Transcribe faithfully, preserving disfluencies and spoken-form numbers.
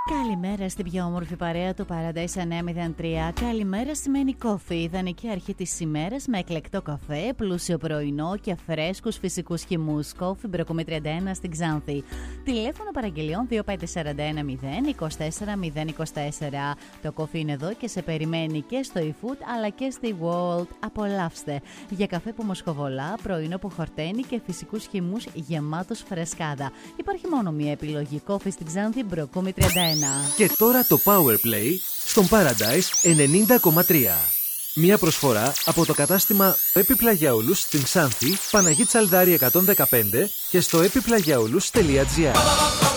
Καλημέρα στην πιο όμορφη παρέα του Paradise εννιά μηδέν τρία. Καλημέρα σημαίνει κόφι, ιδανική αρχή της ημέρας με εκλεκτό καφέ, πλούσιο πρωινό και φρέσκους φυσικούς χυμούς. Κόφι Μπροκομή τριάντα ένα στην Ξάνθη. Τηλέφωνο παραγγελιών δύο πέντε τέσσερα ένα μηδέν είκοσι τέσσερα μηδέν είκοσι τέσσερα. Το κόφι είναι εδώ και σε περιμένει και στο eFood αλλά και στη World. Απολαύστε για καφέ που μοσχοβολά, πρωινό που χορταίνει και φυσικούς χυμούς γεμάτος φρεσκάδα. Υπάρχει μόνο μία επιλογή, κόφι στην Ξάνθη Μπροκομή τριάντα ένα. Και τώρα το Power Play στον Paradise ενενήντα κόμμα τρία. Μία προσφορά από το κατάστημα Επιπλαγιαούλους στην Ξάνθη, Παναγή Τσαλδάρη εκατόν δεκαπέντε και στο επιπλαγιαούλους τελεία τζι άρ.